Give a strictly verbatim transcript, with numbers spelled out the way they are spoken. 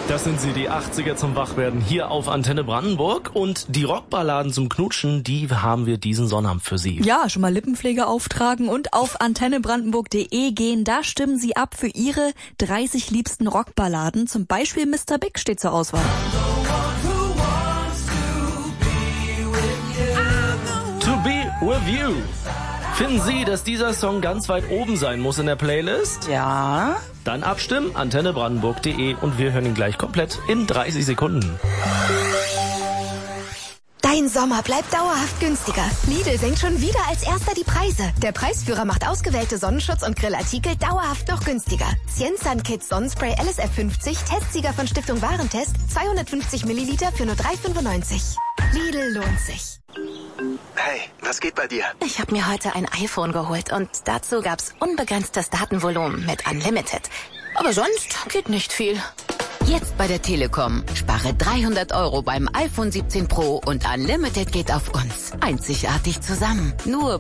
Das sind sie, die achtziger zum Wachwerden hier auf Antenne Brandenburg. Und die Rockballaden zum Knutschen, die haben wir diesen Sonnabend für Sie. Ja, schon mal Lippenpflege auftragen und auf antenne brandenburg punkt de gehen. Da stimmen Sie ab für Ihre dreißig liebsten Rockballaden. Zum Beispiel Mister Big steht zur Auswahl. To be with you. Finden Sie, dass dieser Song ganz weit oben sein muss in der Playlist? Ja. Dann abstimmen, antenne brandenburg punkt de, und wir hören ihn gleich komplett in dreißig Sekunden. Dein Sommer bleibt dauerhaft günstiger. Lidl senkt schon wieder als erster die Preise. Der Preisführer macht ausgewählte Sonnenschutz- und Grillartikel dauerhaft noch günstiger. Cienzan Kids Sonnenspray L S F fünfzig, Testsieger von Stiftung Warentest, zweihundertfünfzig Milliliter für nur drei fünfundneunzig. Lidl lohnt sich. Hey, was geht bei dir? Ich habe mir heute ein iPhone geholt und dazu gab's unbegrenztes Datenvolumen mit Unlimited. Aber sonst geht nicht viel. Jetzt bei der Telekom. Spare dreihundert Euro beim iPhone siebzehn Pro und Unlimited geht auf uns. Einzigartig zusammen. Nur